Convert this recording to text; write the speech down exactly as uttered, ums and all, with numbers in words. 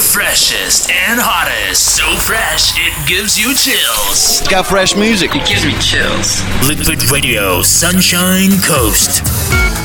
freshest and hottest. So fresh, it gives you chills. It's got fresh music. It gives me chills. Liquid Radio, Sunshine Coast.